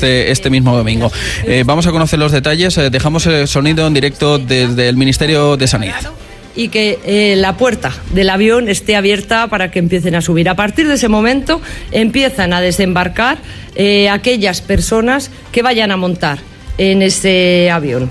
este mismo domingo. Vamos a conocer los detalles. Dejamos el sonido en directo desde el Ministerio de Sanidad. Y que la puerta del avión esté abierta para que empiecen a subir. A partir de ese momento empiezan a desembarcar aquellas personas que vayan a montar en ese avión.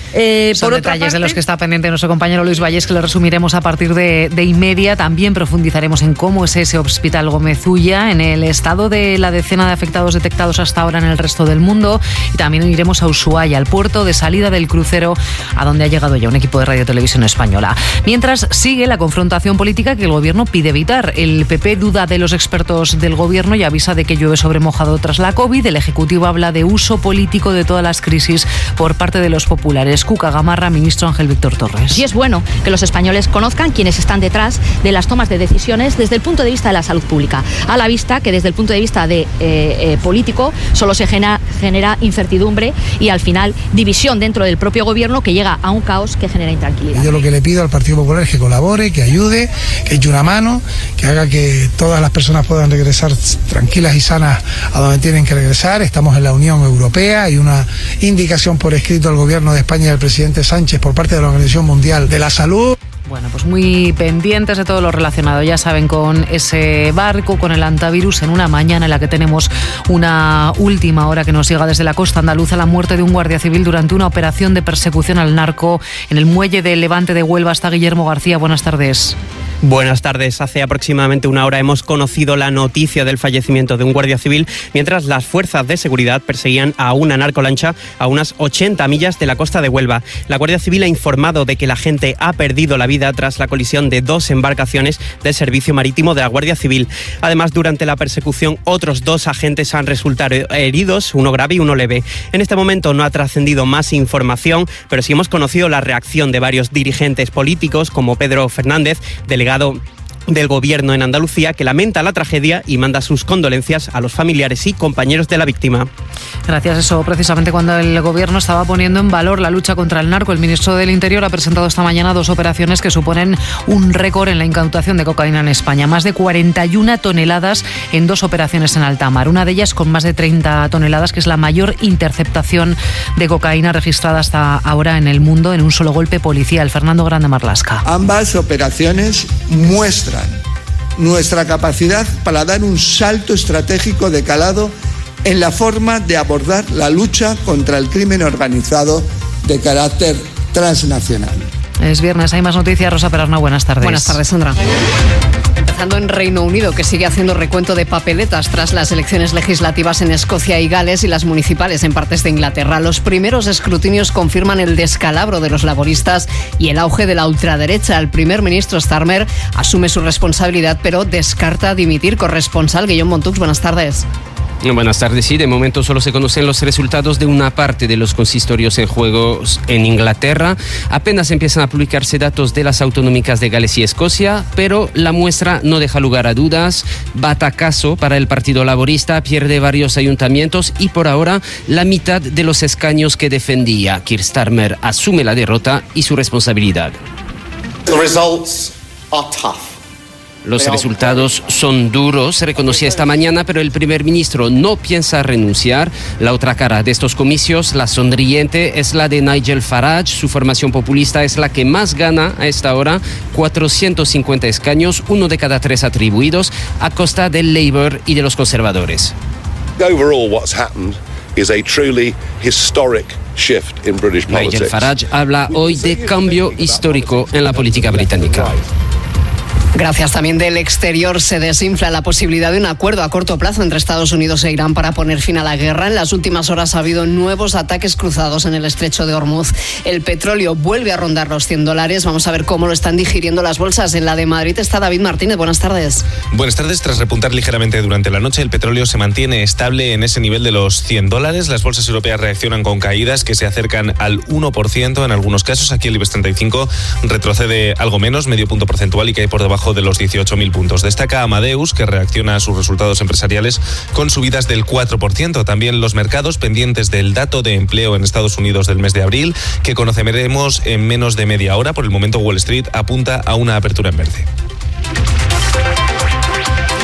Son detalles de los que está pendiente nuestro compañero Luis Valles, que lo resumiremos a partir de y media. También profundizaremos en cómo es ese Hospital Gómez Ulla, en el estado de la decena de afectados detectados hasta ahora en el resto del mundo, y también iremos a Ushuaia, al puerto de salida del crucero, a donde ha llegado ya un equipo de Radio Televisión Española. Mientras sigue la confrontación política que el gobierno pide evitar. El PP duda de los expertos del gobierno y avisa de que llueve sobre mojado tras la COVID. El Ejecutivo habla de uso político de todas las crisis por parte de los populares. Cuca Gamarra, ministro Ángel Víctor Torres. Y es bueno que los españoles conozcan quiénes están detrás de las tomas de decisiones desde el punto de vista de la salud pública. A la vista que desde el punto de vista de político solo se genera incertidumbre y al final división dentro del propio gobierno, que llega a un caos que genera intranquilidad. Yo lo que le pido al Partido Popular es que colabore, que ayude, que eche una mano, que haga que todas las personas puedan regresar tranquilas y sanas a donde tienen que regresar. Estamos en la Unión Europea, hay una indicación por escrito al gobierno de España y al presidente Sánchez por parte de la Organización Mundial de la Salud. Bueno, pues muy pendientes de todo lo relacionado, ya saben, con ese barco, con el antivirus, en una mañana en la que tenemos una última hora que nos llega desde la costa andaluza, la muerte de un guardia civil durante una operación de persecución al narco en el muelle de Levante de Huelva. Está Guillermo García, buenas tardes. Buenas tardes. Hace aproximadamente una hora hemos conocido la noticia del fallecimiento de un guardia civil mientras las fuerzas de seguridad perseguían a una narcolancha a unas 80 millas de la costa de Huelva. La Guardia Civil ha informado de que la gente ha perdido la vida tras la colisión de 2 embarcaciones del Servicio Marítimo de la Guardia Civil. Además, durante la persecución, otros 2 agentes han resultado heridos, uno grave y uno leve. En este momento no ha trascendido más información, pero sí hemos conocido la reacción de varios dirigentes políticos, como Pedro Fernández, delegado del Gobierno en Andalucía, que lamenta la tragedia y manda sus condolencias a los familiares y compañeros de la víctima. Gracias. Eso precisamente cuando el Gobierno estaba poniendo en valor la lucha contra el narco. El ministro del Interior ha presentado esta mañana 2 operaciones que suponen un récord en la incautación de cocaína en España. Más de 41 toneladas en 2 operaciones en alta mar. Una de ellas con más de 30 toneladas, que es la mayor interceptación de cocaína registrada hasta ahora en el mundo en un solo golpe policial. Fernando Grande Marlasca. Ambas operaciones muestran nuestra capacidad para dar un salto estratégico de calado en la forma de abordar la lucha contra el crimen organizado de carácter transnacional. Es viernes, hay más noticias. Rosa Perarna, buenas tardes. Buenas tardes, Sandra. Empezando en Reino Unido, que sigue haciendo recuento de papeletas tras las elecciones legislativas en Escocia y Gales y las municipales en partes de Inglaterra. Los primeros escrutinios confirman el descalabro de los laboristas y el auge de la ultraderecha. El primer ministro Starmer asume su responsabilidad, pero descarta dimitir. Corresponsal Guillaume Montux, buenas tardes. Buenas tardes. Sí, de momento solo se conocen los resultados de una parte de los consistorios en juego en Inglaterra. Apenas empiezan a publicarse datos de las autonómicas de Gales y Escocia, pero la muestra no deja lugar a dudas. Batacazo para el Partido Laborista, pierde varios ayuntamientos y por ahora la mitad de los escaños que defendía. Keir Starmer asume la derrota y su responsabilidad. The results are tough. Los resultados son duros, se reconocía esta mañana, pero el primer ministro no piensa renunciar. La otra cara de estos comicios, la sonriente, es la de Nigel Farage. Su formación populista es la que más gana a esta hora, 450 escaños, 1 de cada 3 atribuidos, a costa del Labour y de los conservadores. Overall, what's happened is a truly historic shift in British politics. Nigel Farage habla hoy de cambio histórico en la política británica. Gracias. También del exterior se desinfla la posibilidad de un acuerdo a corto plazo entre Estados Unidos e Irán para poner fin a la guerra. En las últimas horas ha habido nuevos ataques cruzados en el estrecho de Hormuz. El petróleo vuelve a rondar los $100. Vamos a ver cómo lo están digiriendo las bolsas. En la de Madrid está David Martínez. Buenas tardes. Buenas tardes. Tras repuntar ligeramente durante la noche, el petróleo se mantiene estable en ese nivel de los $100. Las bolsas europeas reaccionan con caídas que se acercan al 1% en algunos casos. Aquí el IBEX 35 retrocede algo menos, medio punto porcentual, y cae por debajo de los 18.000 puntos. Destaca Amadeus, que reacciona a sus resultados empresariales con subidas del 4%. También los mercados pendientes del dato de empleo en Estados Unidos del mes de abril, que conoceremos en menos de media hora. Por el momento, Wall Street apunta a una apertura en verde.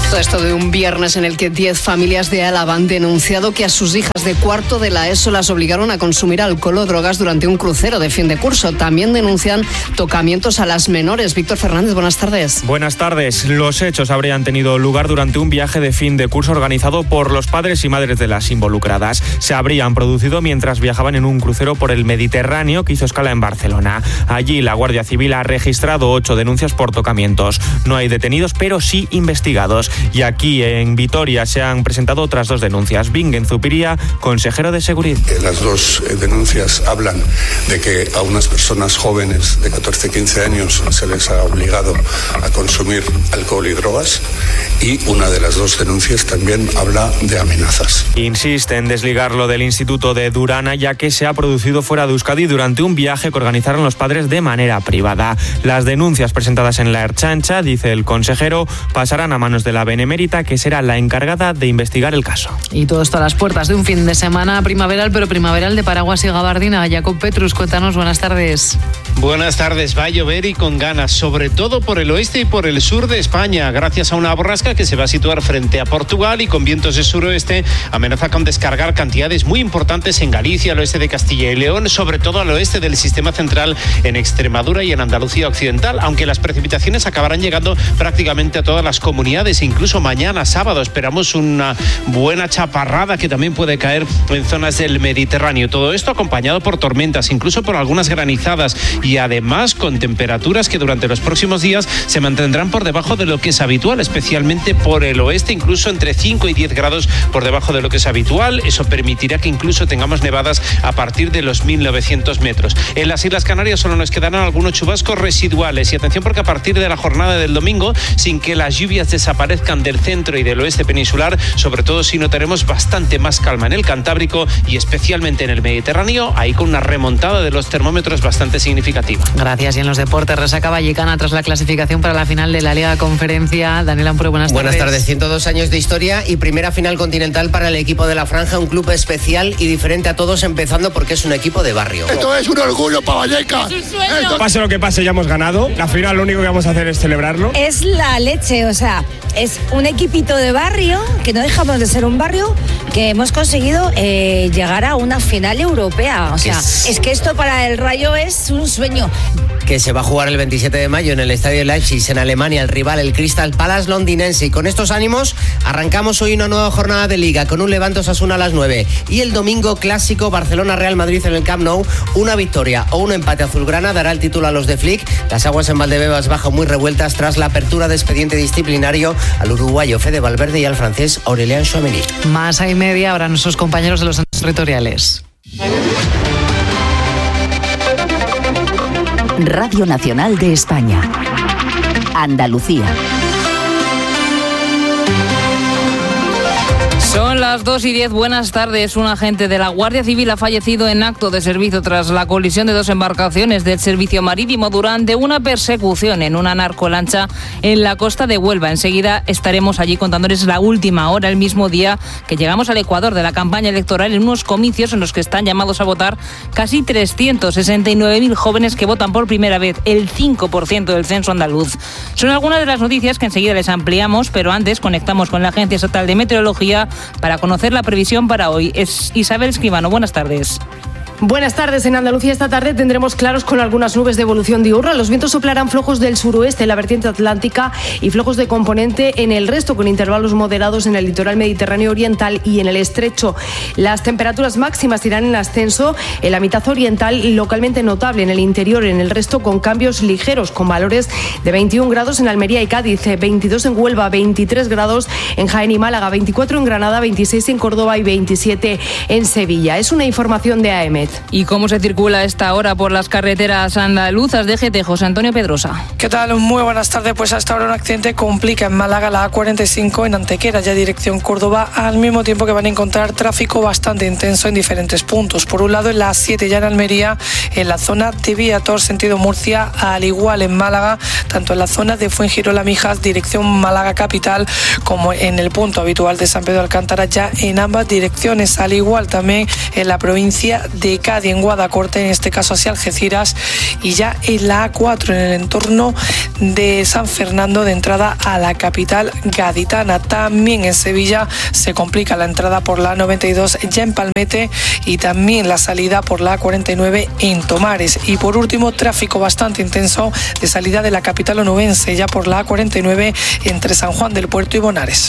Todo esto de un viernes en el que 10 familias de Álava han denunciado que a sus hijas de cuarto de la ESO las obligaron a consumir alcohol o drogas durante un crucero de fin de curso. También denuncian tocamientos a las menores. Víctor Fernández, buenas tardes. Buenas tardes. Los hechos habrían tenido lugar durante un viaje de fin de curso organizado por los padres y madres de las involucradas. Se habrían producido mientras viajaban en un crucero por el Mediterráneo que hizo escala en Barcelona. Allí la Guardia Civil ha registrado 8 denuncias por tocamientos. No hay detenidos, pero sí investigados. Y aquí en Vitoria se han presentado otras 2 denuncias. Bingen Zupiria, consejero de Seguridad. Las 2 denuncias hablan de que a unas personas jóvenes de 14-15 años se les ha obligado a consumir alcohol y drogas, y una de las 2 denuncias también habla de amenazas. Insiste en desligarlo del Instituto de Durana, ya que se ha producido fuera de Euskadi durante un viaje que organizaron los padres de manera privada. Las denuncias presentadas en la Ertzaintza, dice el consejero, pasarán a manos de la Benemérita, que será la encargada de investigar el caso. Y todo esto a las puertas de un fin de semana primaveral, pero primaveral de paraguas y gabardina. Jacob Petrus, cuéntanos, buenas tardes. Buenas tardes. Va a llover y con ganas, sobre todo por el oeste y por el sur de España, gracias a una borrasca que se va a situar frente a Portugal y con vientos de suroeste amenaza con descargar cantidades muy importantes en Galicia, al oeste de Castilla y León, sobre todo al oeste del sistema central, en Extremadura y en Andalucía occidental, aunque las precipitaciones acabarán llegando prácticamente a todas las comunidades. Incluso mañana sábado esperamos una buena chaparrada que también puede caer en zonas del Mediterráneo. Todo esto acompañado por tormentas, incluso por algunas granizadas, y además con temperaturas que durante los próximos días se mantendrán por debajo de lo que es habitual, especialmente por el oeste, incluso entre 5 y 10 grados por debajo de lo que es habitual. Eso permitirá que incluso tengamos nevadas a partir de los 1900 metros. En las Islas Canarias solo nos quedarán algunos chubascos residuales, y atención porque a partir de la jornada del domingo, sin que las lluvias desaparezcan del centro y del oeste peninsular, sobre todo si notaremos bastante más calma en el Cantábrico y especialmente en el Mediterráneo, ahí con una remontada de los termómetros bastante significativa. Gracias. Y en los deportes, resaca vallecana tras la clasificación para la final de la Liga Conferencia. Daniel Ampuro, buenas tardes. Buenas tardes. 102 años de historia y primera final continental para el equipo de la Franja, un club especial y diferente a todos, empezando porque es un equipo de barrio. Esto es un orgullo para Vallecas. Pase lo que pase, ya hemos ganado. La final lo único que vamos a hacer es celebrarlo. Es la leche, o sea, es un equipito de barrio, que no dejamos de ser un barrio, que hemos conseguido llegar a una final europea. O sea, es que esto para el Rayo es un sueño. Que se va a jugar el 27 de mayo en el Estadio Leipzig, en Alemania, el rival, el Crystal Palace londinense. Y con estos ánimos arrancamos hoy una nueva jornada de Liga, con un Levante Osasuna a las 9. Y el domingo clásico Barcelona-Real Madrid en el Camp Nou. Una victoria o un empate azulgrana dará el título a los de Flick. Las aguas en Valdebebas bajan muy revueltas tras la apertura de expediente disciplinario al uruguayo Fede Valverde y al francés Aurélien Tchouameni. Más a y media, ahora nuestros compañeros de los centros territoriales. Radio Nacional de España. Andalucía. Son las 2:10, buenas tardes. Un agente de la Guardia Civil ha fallecido en acto de servicio tras la colisión de 2 embarcaciones del servicio marítimo durante una persecución en una narcolancha en la costa de Huelva. Enseguida estaremos allí contándoles la última hora, el mismo día que llegamos al Ecuador de la campaña electoral, en unos comicios en los que están llamados a votar casi 369.000 jóvenes que votan por primera vez, el 5% del censo andaluz. Son algunas de las noticias que enseguida les ampliamos, pero antes conectamos con la Agencia Estatal de Meteorología para conocer la previsión para hoy. Es Isabel Escribano, buenas tardes. Buenas tardes. En Andalucía esta tarde tendremos claros con algunas nubes de evolución diurna. Los vientos soplarán flojos del suroeste en la vertiente atlántica y flojos de componente en el resto, con intervalos moderados en el litoral mediterráneo oriental y en el estrecho. Las temperaturas máximas irán en ascenso en la mitad oriental y localmente notable en el interior. En el resto, con cambios ligeros, con valores de 21 grados en Almería y Cádiz, 22 en Huelva, 23 grados en Jaén y Málaga, 24 en Granada, 26 en Córdoba y 27 en Sevilla. Es una información de AEMET. ¿Y cómo se circula a esta hora por las carreteras andaluzas? De GT, José Antonio Pedrosa. ¿Qué tal? Muy buenas tardes. Pues hasta ahora un accidente complica en Málaga la A45 en Antequera, ya dirección Córdoba, al mismo tiempo que van a encontrar tráfico bastante intenso en diferentes puntos. Por un lado, en la A7 ya en Almería, en la zona de Viator, sentido Murcia, al igual en Málaga, tanto en la zona de Fuengirola-Mijas, dirección Málaga capital, como en el punto habitual de San Pedro de Alcántara, ya en ambas direcciones, al igual también en la provincia de Cádiz, en Guadacorte, en este caso hacia Algeciras, y ya en la A4 en el entorno de San Fernando de entrada a la capital gaditana. También en Sevilla se complica la entrada por la A92 ya en Palmete y también la salida por la A49 en Tomares. Y por último, tráfico bastante intenso de salida de la capital onubense ya por la A49 entre San Juan del Puerto y Bonares.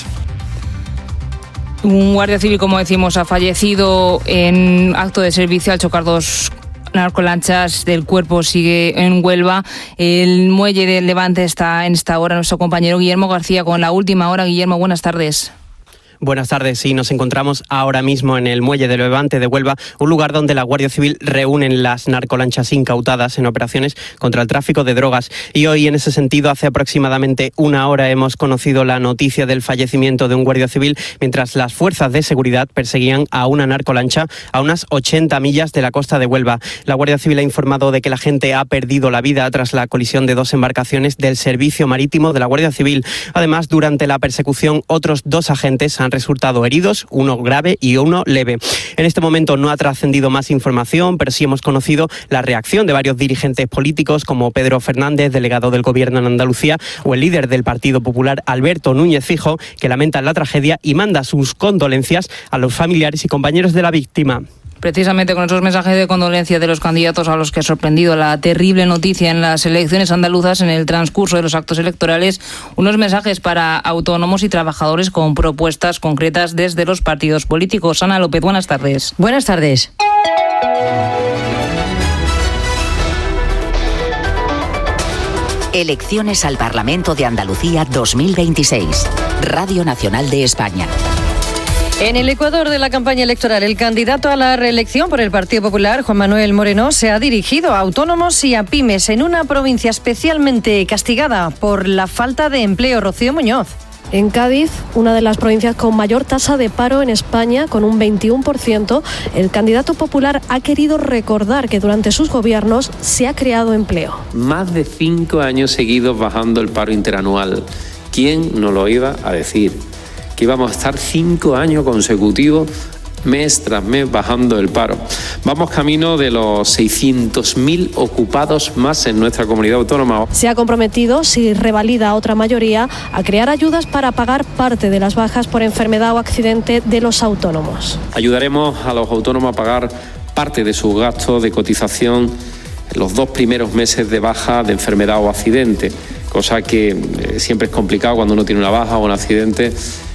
Un guardia civil, como decimos, ha fallecido en acto de servicio al chocar dos narcolanchas del Cuerpo. Sigue en Huelva. El muelle del Levante está en esta hora nuestro compañero Guillermo García con la última hora. Guillermo, buenas tardes. Buenas tardes, sí, nos encontramos ahora mismo en el muelle del Levante de Huelva, un lugar donde la Guardia Civil reúne las narcolanchas incautadas en operaciones contra el tráfico de drogas. Y hoy, en ese sentido, hace aproximadamente una hora hemos conocido la noticia del fallecimiento de un guardia civil mientras las fuerzas de seguridad perseguían a una narcolancha a unas 80 millas de la costa de Huelva. La Guardia Civil ha informado de que la gente ha perdido la vida tras la colisión de dos embarcaciones del Servicio Marítimo de la Guardia Civil. Además, durante la persecución, otros dos agentes han resultado heridos, uno grave y uno leve. En este momento no ha trascendido más información, pero sí hemos conocido la reacción de varios dirigentes políticos como Pedro Fernández, delegado del Gobierno en Andalucía, o el líder del Partido Popular, Alberto Núñez Feijóo, que lamenta la tragedia y manda sus condolencias a los familiares y compañeros de la víctima. Precisamente con esos mensajes de condolencia de los candidatos a los que ha sorprendido la terrible noticia en las elecciones andaluzas en el transcurso de los actos electorales, unos mensajes para autónomos y trabajadores con propuestas concretas desde los partidos políticos. Ana López, buenas tardes. Buenas tardes. Elecciones al Parlamento de Andalucía 2026. Radio Nacional de España. En el Ecuador de la campaña electoral, el candidato a la reelección por el Partido Popular, Juan Manuel Moreno, se ha dirigido a autónomos y a pymes en una provincia especialmente castigada por la falta de empleo. Rocío Muñoz. En Cádiz, una de las provincias con mayor tasa de paro en España, con un 21%, el candidato popular ha querido recordar que durante sus gobiernos se ha creado empleo. Más de 5 años seguidos bajando el paro interanual. ¿Quién nos lo iba a decir? Que íbamos a estar 5 años consecutivos, mes tras mes, bajando el paro. Vamos camino de los 600.000 ocupados más en nuestra comunidad autónoma. Se ha comprometido, si revalida otra mayoría, a crear ayudas para pagar parte de las bajas por enfermedad o accidente de los autónomos. Ayudaremos a los autónomos a pagar parte de sus gastos de cotización en los 2 primeros meses de baja de enfermedad o accidente, cosa que siempre es complicado cuando uno tiene una baja o un accidente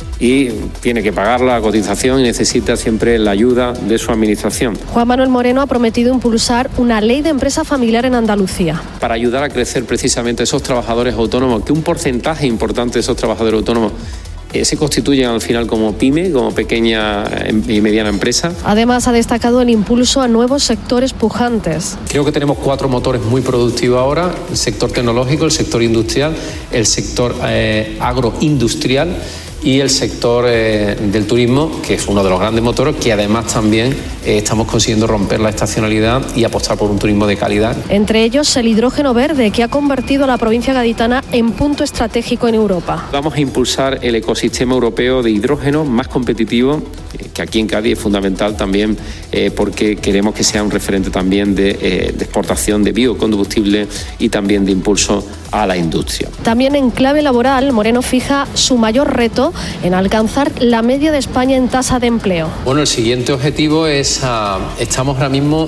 y tiene que pagar la cotización y necesita siempre la ayuda de su administración. Juan Manuel Moreno ha prometido impulsar una ley de empresa familiar en Andalucía. Para ayudar a crecer precisamente a esos trabajadores autónomos, que un porcentaje importante de esos trabajadores autónomos se constituyen al final como pyme, como pequeña y mediana empresa. Además, ha destacado el impulso a nuevos sectores pujantes. Creo que tenemos 4 motores muy productivos ahora: el sector tecnológico, el sector industrial, el sector agroindustrial y el sector del turismo, que es uno de los grandes motores, que además también estamos consiguiendo romper la estacionalidad y apostar por un turismo de calidad. Entre ellos, el hidrógeno verde, que ha convertido a la provincia gaditana en punto estratégico en Europa. Vamos a impulsar el ecosistema europeo de hidrógeno más competitivo, que aquí en Cádiz es fundamental también porque queremos que sea un referente también de exportación de biocombustible y también de impulso a la industria. También en clave laboral, Moreno fija su mayor reto en alcanzar la media de España en tasa de empleo. Bueno, el siguiente objetivo es, estamos ahora mismo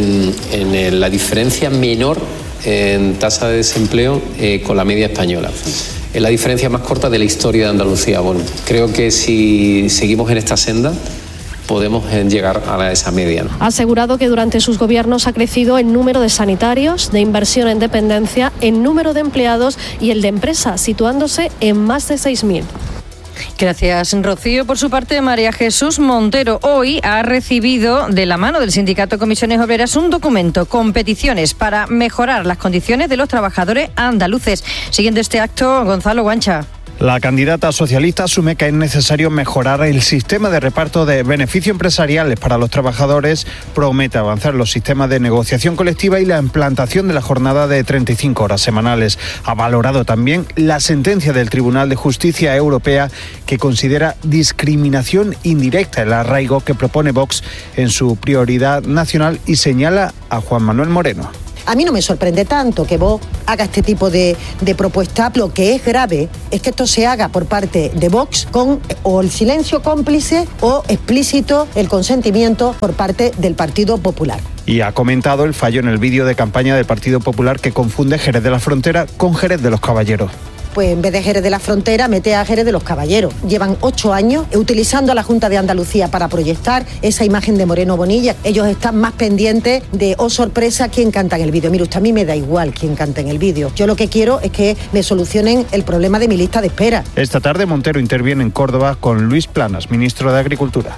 en la diferencia menor en tasa de desempleo con la media española. Es la diferencia más corta de la historia de Andalucía. Bueno, creo que si seguimos en esta senda podemos llegar a esa media, ¿no? Ha asegurado que durante sus gobiernos ha crecido el número de sanitarios, de inversión en dependencia, el número de empleados y el de empresas, situándose en más de 6.000. Gracias, Rocío. Por su parte, María Jesús Montero hoy ha recibido de la mano del Sindicato Comisiones Obreras un documento con peticiones para mejorar las condiciones de los trabajadores andaluces. Siguiendo este acto, Gonzalo Guancha. La candidata socialista asume que es necesario mejorar el sistema de reparto de beneficios empresariales para los trabajadores, promete avanzar los sistemas de negociación colectiva y la implantación de la jornada de 35 horas semanales. Ha valorado también la sentencia del Tribunal de Justicia Europea que considera discriminación indirecta el arraigo que propone Vox en su prioridad nacional y señala a Juan Manuel Moreno. A mí no me sorprende tanto que Vox haga este tipo de propuesta. Lo que es grave es que esto se haga por parte de Vox con o el silencio cómplice o explícito el consentimiento por parte del Partido Popular. Y ha comentado el fallo en el vídeo de campaña del Partido Popular que confunde Jerez de la Frontera con Jerez de los Caballeros. Pues en vez de Jerez de la Frontera, mete a Jerez de los Caballeros. Llevan 8 años utilizando a la Junta de Andalucía para proyectar esa imagen de Moreno Bonilla. Ellos están más pendientes de, oh sorpresa, quién canta en el vídeo. Mire, usted, a mí me da igual quién canta en el vídeo. Yo lo que quiero es que me solucionen el problema de mi lista de espera. Esta tarde Montero interviene en Córdoba con Luis Planas, ministro de Agricultura.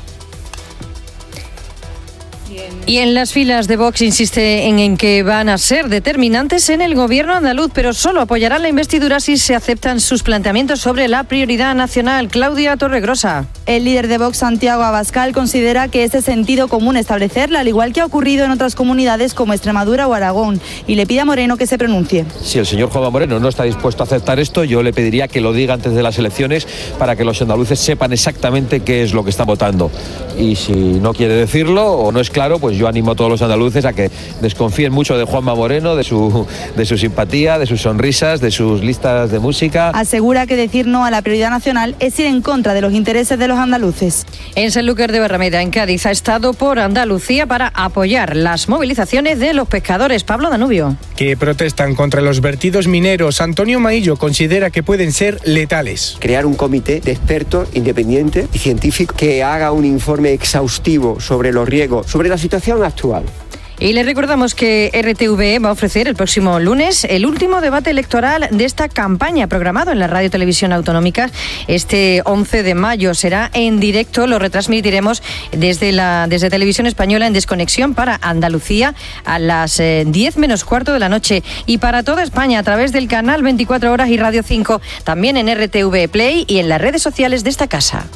Y en las filas de Vox insiste en que van a ser determinantes en el gobierno andaluz, pero solo apoyarán la investidura si se aceptan sus planteamientos sobre la prioridad nacional. Claudia Torregrosa. El líder de Vox, Santiago Abascal, considera que es de sentido común establecerla, al igual que ha ocurrido en otras comunidades como Extremadura o Aragón, y le pide a Moreno que se pronuncie. Si el señor Juanma Moreno no está dispuesto a aceptar esto, yo le pediría que lo diga antes de las elecciones para que los andaluces sepan exactamente qué es lo que están votando. Y si no quiere decirlo o no es claro, pues yo animo a todos los andaluces a que desconfíen mucho de Juanma Moreno, de su simpatía, de sus sonrisas, de sus listas de música. Asegura que decir no a la prioridad nacional es ir en contra de los intereses de los andaluces. En Sanlúcar de Barrameda, en Cádiz, ha estado por Andalucía para apoyar las movilizaciones de los pescadores. Pablo Danubio. Que protestan contra los vertidos mineros. Antonio Maillo considera que pueden ser letales. Crear un comité de expertos independiente y científico que haga un informe exhaustivo sobre los riesgos, sobre la situación actual. Y les recordamos que RTV va a ofrecer el próximo lunes el último debate electoral de esta campaña programado en la Radio Televisión Autonómica. Este 11 de mayo será en directo, lo retransmitiremos desde Televisión Española en Desconexión para Andalucía a las 10 menos cuarto de la noche y para toda España a través del canal 24 Horas y Radio 5, también en RTV Play y en las redes sociales de esta casa.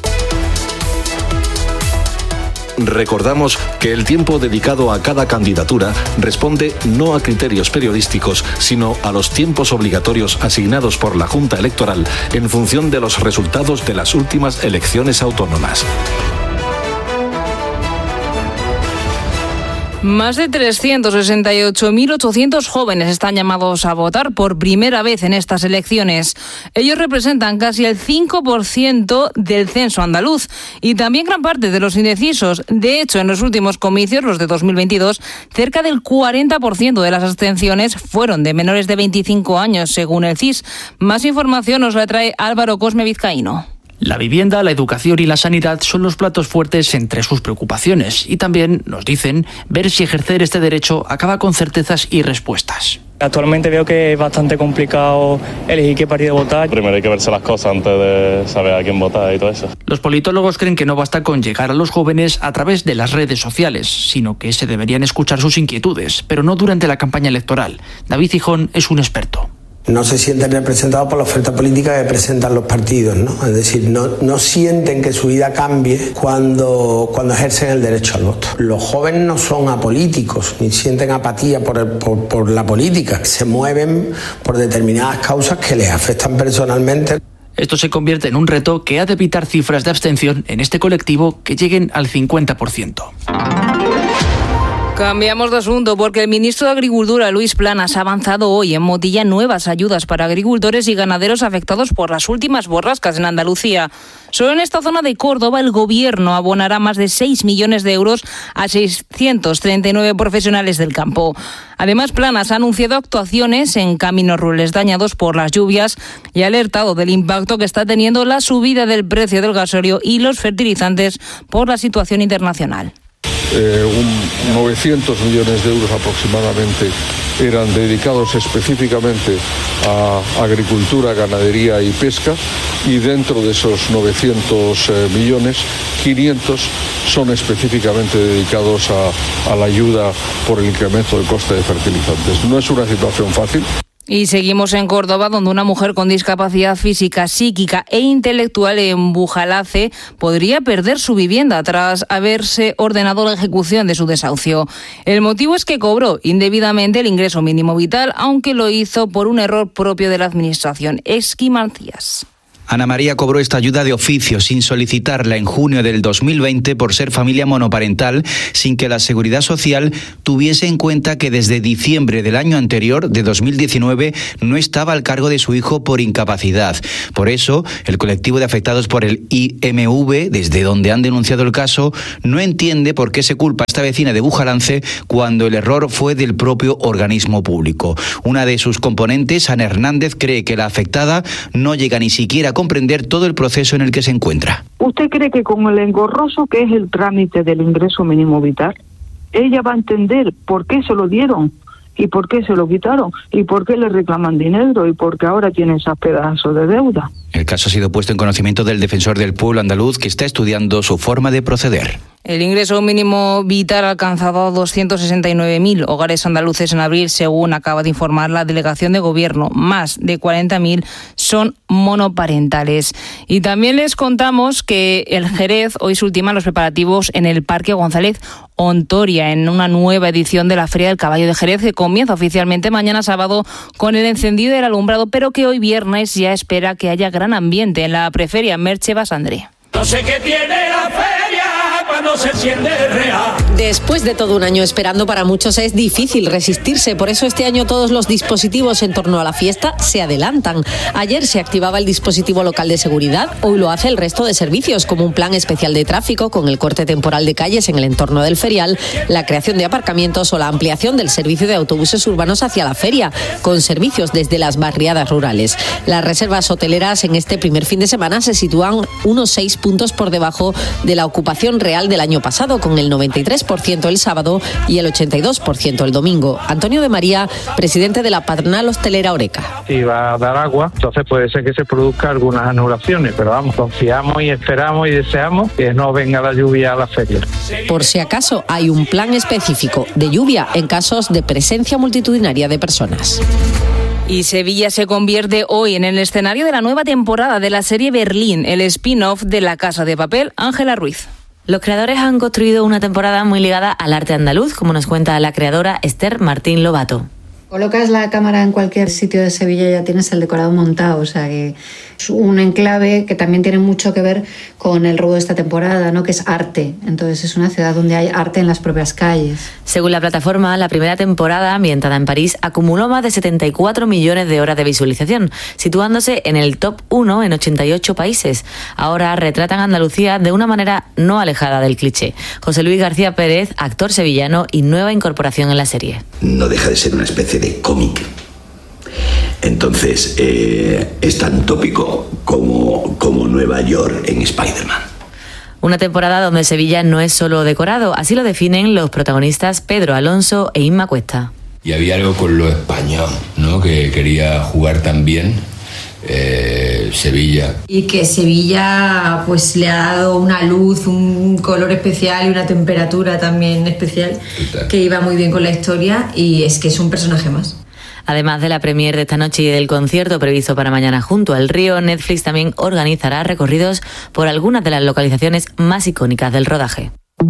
Recordamos que el tiempo dedicado a cada candidatura responde no a criterios periodísticos, sino a los tiempos obligatorios asignados por la Junta Electoral en función de los resultados de las últimas elecciones autónomas. Más de 368.800 jóvenes están llamados a votar por primera vez en estas elecciones. Ellos representan casi el 5% del censo andaluz y también gran parte de los indecisos. De hecho, en los últimos comicios, los de 2022, cerca del 40% de las abstenciones fueron de menores de 25 años, según el CIS. Más información nos la trae Álvaro Cosme Vizcaíno. La vivienda, la educación y la sanidad son los platos fuertes entre sus preocupaciones y también, nos dicen, ver si ejercer este derecho acaba con certezas y respuestas. Actualmente veo que es bastante complicado elegir qué partido votar. Primero hay que verse las cosas antes de saber a quién votar y todo eso. Los politólogos creen que no basta con llegar a los jóvenes a través de las redes sociales, sino que se deberían escuchar sus inquietudes, pero no durante la campaña electoral. David Hijón es un experto. No se sienten representados por la oferta política que presentan los partidos, ¿no? Es decir, no sienten que su vida cambie cuando ejercen el derecho al voto. Los jóvenes no son apolíticos, ni sienten apatía por la política. Se mueven por determinadas causas que les afectan personalmente. Esto se convierte en un reto que ha de evitar cifras de abstención en este colectivo que lleguen al 50%. Cambiamos de asunto porque el ministro de Agricultura, Luis Planas, ha avanzado hoy en Motilla nuevas ayudas para agricultores y ganaderos afectados por las últimas borrascas en Andalucía. Solo en esta zona de Córdoba el gobierno abonará más de 6 millones de euros a 639 profesionales del campo. Además, Planas ha anunciado actuaciones en caminos rurales dañados por las lluvias y ha alertado del impacto que está teniendo la subida del precio del gasóleo y los fertilizantes por la situación internacional. 900 millones de euros aproximadamente eran dedicados específicamente a agricultura, ganadería y pesca, y dentro de esos 900 millones, 500 son específicamente dedicados a la ayuda por el incremento del coste de fertilizantes. No es una situación fácil. Y seguimos en Córdoba, donde una mujer con discapacidad física, psíquica e intelectual en Bujalace podría perder su vivienda tras haberse ordenado la ejecución de su desahucio. El motivo es que cobró indebidamente el ingreso mínimo vital, aunque lo hizo por un error propio de la Administración. Esqui Macías. Ana María cobró esta ayuda de oficio sin solicitarla en junio del 2020 por ser familia monoparental, sin que la Seguridad Social tuviese en cuenta que desde diciembre del año anterior, de 2019, no estaba al cargo de su hijo por incapacidad. Por eso, el colectivo de afectados por el IMV, desde donde han denunciado el caso, no entiende por qué se culpa a esta vecina de Bujalance cuando el error fue del propio organismo público. Una de sus componentes, Ana Hernández, cree que la afectada no llega ni siquiera a comprender todo el proceso en el que se encuentra. ¿Usted cree que con el engorroso que es el trámite del ingreso mínimo vital, ella va a entender por qué se lo dieron y por qué se lo quitaron y por qué le reclaman dinero y por qué ahora tiene esos pedazos de deuda? El caso ha sido puesto en conocimiento del Defensor del Pueblo andaluz, que está estudiando su forma de proceder. El ingreso mínimo vital ha alcanzado a 269.000 hogares andaluces en abril, según acaba de informar la Delegación de Gobierno. Más de 40.000 son monoparentales. Y también les contamos que el Jerez hoy se ultiman los preparativos en el Parque González Ontoria, en una nueva edición de la Feria del Caballo de Jerez, que comienza oficialmente mañana sábado con el encendido del alumbrado, pero que hoy viernes ya espera que haya gran ambiente en la preferia Merche Basandré. No sé qué tiene la feria cuando se enciende real. Después de todo un año esperando, para muchos es difícil resistirse. Por eso este año todos los dispositivos en torno a la fiesta se adelantan. Ayer se activaba el dispositivo local de seguridad, hoy lo hace el resto de servicios, como un plan especial de tráfico con el corte temporal de calles en el entorno del ferial, la creación de aparcamientos o la ampliación del servicio de autobuses urbanos hacia la feria, con servicios desde las barriadas rurales. Las reservas hoteleras en este primer fin de semana se sitúan unos 6 puntos por debajo de la ocupación real del año pasado, con el 93% el sábado y el 82% el domingo. Antonio de María, presidente de la patronal hostelera Oreca. Si va a dar agua, entonces puede ser que se produzca algunas anulaciones, pero vamos, confiamos y esperamos y deseamos que no venga la lluvia a la feria. Por si acaso, hay un plan específico de lluvia en casos de presencia multitudinaria de personas. Y Sevilla se convierte hoy en el escenario de la nueva temporada de la serie Berlín, el spin-off de La Casa de Papel. Ángela Ruiz. Los creadores han construido una temporada muy ligada al arte andaluz, como nos cuenta la creadora Esther Martín Lobato. Colocas la cámara en cualquier sitio de Sevilla y ya tienes el decorado montado, o sea que es un enclave que también tiene mucho que ver con el robo de esta temporada, ¿no? Que es arte. Entonces es una ciudad donde hay arte en las propias calles. Según la plataforma, la primera temporada, ambientada en París, acumuló más de 74 millones de horas de visualización, situándose en el top 1 en 88 países. Ahora retratan Andalucía de una manera no alejada del cliché. José Luis García Pérez, actor sevillano y nueva incorporación en la serie. No deja de ser una especie de cómic. Entonces es tan tópico como Nueva York en Spider-Man. Una temporada donde Sevilla no es solo decorado, así lo definen los protagonistas Pedro Alonso e Inma Cuesta. Y había algo con lo español, ¿no? Que quería jugar también Sevilla. Y que Sevilla pues le ha dado una luz, un color especial y una temperatura también especial. Total. Que iba muy bien con la historia, y es que es un personaje más. Además de la premier de esta noche y del concierto previsto para mañana junto al río, Netflix también organizará recorridos por algunas de las localizaciones más icónicas del rodaje.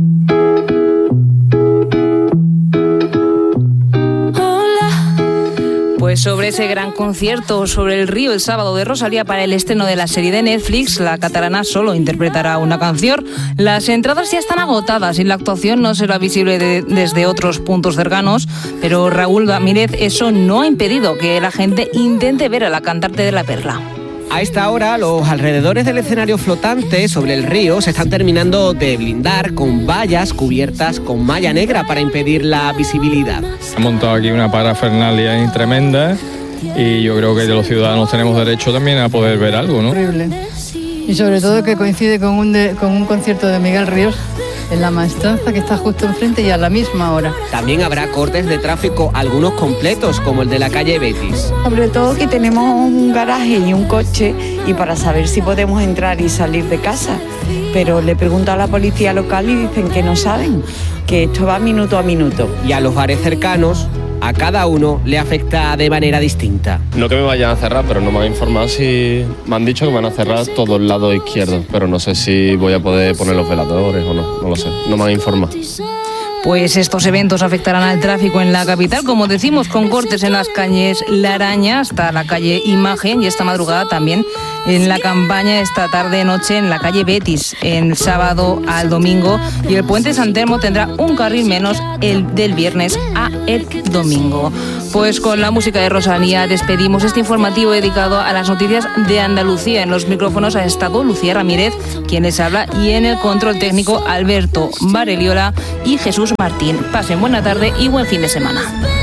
Pues sobre ese gran concierto sobre el río el sábado de Rosalía para el estreno de la serie de Netflix, la catalana solo interpretará una canción. Las entradas ya están agotadas y la actuación no será visible desde otros puntos cercanos, pero Raúl Ramírez, eso no ha impedido que la gente intente ver a la cantante de La Perla. A esta hora, los alrededores del escenario flotante sobre el río se están terminando de blindar con vallas cubiertas con malla negra para impedir la visibilidad. Han montado aquí una parafernalia tremenda y yo creo que los ciudadanos tenemos derecho también a poder ver algo, ¿no? Horrible. Y sobre todo que coincide con un concierto de Miguel Ríos en La Maestranza, que está justo enfrente y a la misma hora. También habrá cortes de tráfico, algunos completos, como el de la calle Betis. Sobre todo que tenemos un garaje y un coche, y para saber si podemos entrar y salir de casa. Pero le pregunto a la policía local y dicen que no saben, que esto va minuto a minuto. Y a los bares cercanos A cada uno le afecta de manera distinta. No que me vayan a cerrar, pero no me han informado si... Me han dicho que van a cerrar todo el lado izquierdo, pero no sé si voy a poder poner los veladores o no lo sé. No me han informado. Pues estos eventos afectarán al tráfico en la capital, como decimos, con cortes en las calles La Araña hasta la calle Imagen y esta madrugada también en la campaña esta tarde-noche en la calle Betis, en sábado al domingo, y el puente San Telmo tendrá un carril menos el del viernes a el domingo. Pues con la música de Rosalía despedimos este informativo dedicado a las noticias de Andalucía. En los micrófonos ha estado Lucía Ramírez, quien les habla, y en el control técnico Alberto Vareliola y Jesús Martín. Pasen buena tarde y buen fin de semana.